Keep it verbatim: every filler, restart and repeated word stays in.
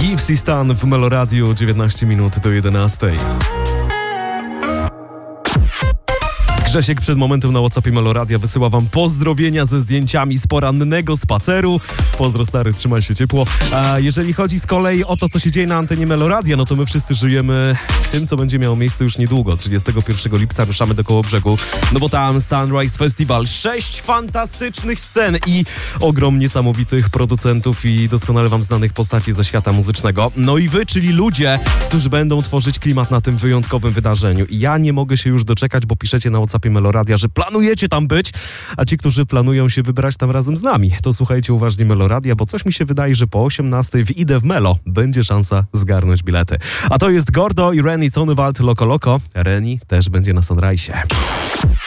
Gibbs i Stan w Meloradiu, dziewiętnaście minut do jedenastej. Grzesiek przed momentem na WhatsAppie Meloradia wysyła wam pozdrowienia ze zdjęciami z porannego spaceru. Pozdro stary, trzymaj się ciepło. A jeżeli chodzi z kolei o to, co się dzieje na antenie Meloradia, no to my wszyscy żyjemy tym, co będzie miało miejsce już niedługo. trzydziestego pierwszego lipca ruszamy do Kołobrzegu, no bo tam Sunrise Festival. Sześć fantastycznych scen i ogrom niesamowitych producentów i doskonale wam znanych postaci ze świata muzycznego. No i wy, czyli ludzie, którzy będą tworzyć klimat na tym wyjątkowym wydarzeniu. I ja nie mogę się już doczekać, bo piszecie na WhatsAppie Meloradia, że planujecie tam być, a ci, którzy planują się wybrać tam razem z nami, to słuchajcie uważnie Meloradia, bo coś mi się wydaje, że po osiemnastej w Idę w Melo będzie szansa zgarnąć bilety. A to jest Gordo i Reni Conewald Loco Loco. Reni też będzie na Sunrise'ie.